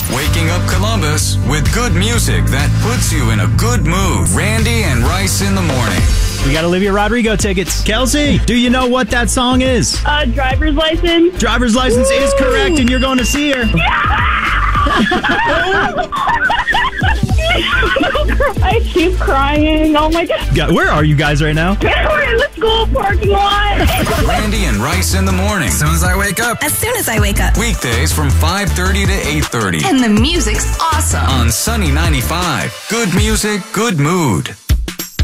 Waking up Columbus with good music that puts you in a good mood. Randy and Rice in the morning. We got Olivia Rodrigo tickets. Kelsey, do you know what that song is? Driver's license. Driver's license is correct, and you're going to see her. I keep crying. Oh my God. Where are you guys right now? We're in the school parking lot. Randy and Rice in the morning. As soon as I wake up. As soon as I wake up. Weekdays from 5:30 to 8:30. And the music's awesome. On Sunny 95. Good music, good mood.